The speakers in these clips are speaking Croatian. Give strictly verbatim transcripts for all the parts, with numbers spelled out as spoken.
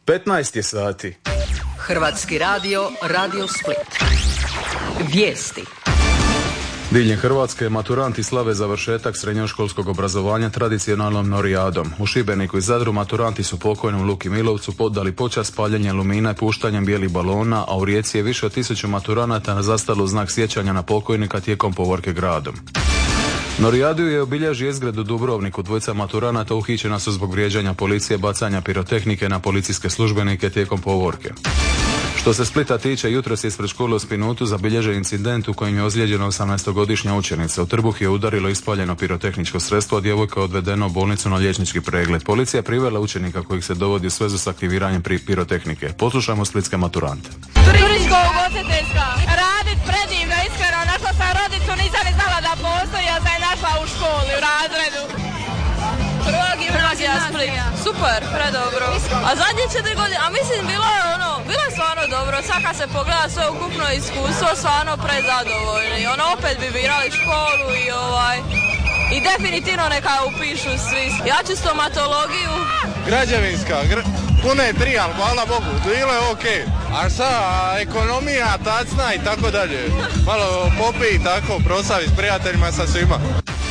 petnaest je sati. Hrvatski radio, Radio Split. Vijesti. Diljem Hrvatske maturanti slave završetak srednjoškolskog obrazovanja tradicionalnom norijadom. U Šibeniku i Zadru maturanti su pokojnom Luki Milovcu podali počast paljenjem lumina i puštanjem bijelih balona, a u Rijeci je više od tisuću maturanata zastalo znak sjećanja na pokojnika tijekom povorke gradom. Norijadu je obilježio izgred u Dubrovniku. Dvojica maturanata uhićena su zbog vrijeđanja policije, bacanja pirotehnike na policijske službenike tijekom povorke. Što se Splita tiče, jutros je ispred škole u Spinutu zabilježen incident u kojem je ozlijeđena osamnaestogodišnja učenica. U trbuh je udarilo ispaljeno pirotehničko sredstvo, a djevojka je odvedena u bolnicu na liječnički pregled. Policija je privela učenika kojih se dovodi u svezu s aktiviranjem pirotehnike. Poslušajmo splitske maturante. Turističko-ugostiteljska. Radit predivno, iskreno, našla sam rodicu, nisam ni znala da postoji, ja sam je našla u školi, u razredu. Prva gimnazija Split. Super, predobro. A zadnje četiri godine, a mislim bilo je ono, bilo je stvarno dobro. Sad kad se pogleda sve ukupno iskustvo, stvarno prezadovoljni. Ono, opet bi birali školu i ovaj... I definitivno neka upišu svi. Ja ću stomatologiju. Građevinska, gr... puno je trijan, hvala Bogu, bilo je okej. A sad, ekonomija, tacna i tako dalje. Malo popij i tako, proslavi s prijateljima sa svima.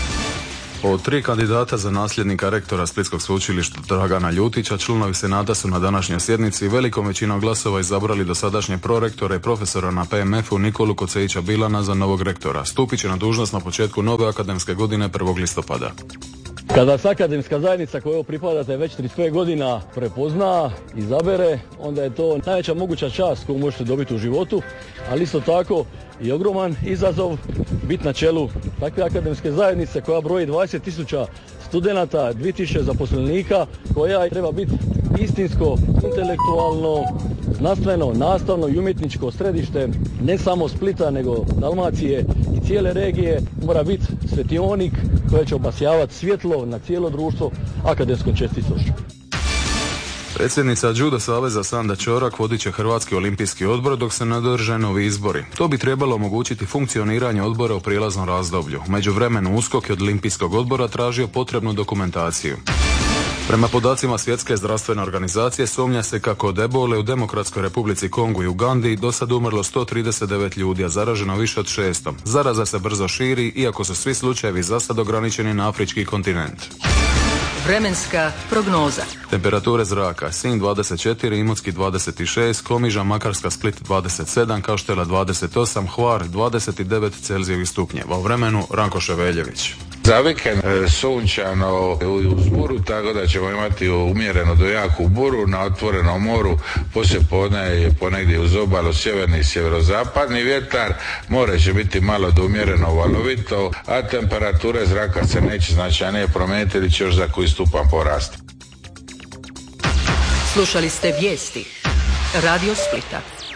Od tri kandidata za nasljednika rektora Splitskog sveučilišta Dragana Ljutića, članovi senata su na današnjoj sjednici velikom većinom glasova izabrali dosadašnje prorektore i profesora na P M F-u Nikolu Kocejića Bilana za novog rektora. Stupit će na dužnost na početku nove akademske godine prvog listopada. Kada se akademska zajednica kojoj pripadate već trideset pet godina prepozna, izabere, onda je to najveća moguća čast koju možete dobiti u životu, ali isto tako i ogroman izazov biti na čelu takve akademske zajednice koja broji dvadeset tisuća studenata, dvije tisuće zaposlenika, koja treba biti istinsko, intelektualno, znanstveno, nastavno i umjetničko središte ne samo Splita nego Dalmacije i cijele regije. Mora biti svetionik koji će obasjavati svjetlo na cijelo društvo akademskom čestitošću. Predsjednica Judo saveza Sanda Čorak vodit će Hrvatski olimpijski odbor dok se ne održe novi izbori. To bi trebalo omogućiti funkcioniranje odbora u prijelaznom razdoblju. U međuvremenu U S K O K je od olimpijskog odbora tražio potrebnu dokumentaciju. Prema podacima Svjetske zdravstvene organizacije sumnja se kako od ebole u Demokratskoj Republici Kongu i Ugandi do sad umrlo sto trideset devet ljudi, a zaraženo više od šesto. Zaraza se brzo širi, iako su svi slučajevi za sad ograničeni na afrički kontinent. Vremenska prognoza. Temperature zraka: Sinj dvadeset četiri, Imotski dvadeset šest, Komiža, Makarska, Split dvadeset sedam, Kaštela dvadeset osam, Hvar dvadeset devet Celzijevih stupnjeva. U vremenu Ranko Ševeljević. Za vikend sunčano uz buru, tako da ćemo imati umjereno do jaku buru na otvorenom moru. Poslije podne je ponegdje uz obalu sjeverni i sjeverozapadni vjetar. More će biti malo do umjereno valovito, a temperature zraka se neće značajnije promijeniti ili će još za koji stupan porasti. Slušali ste vijesti Radio Splita.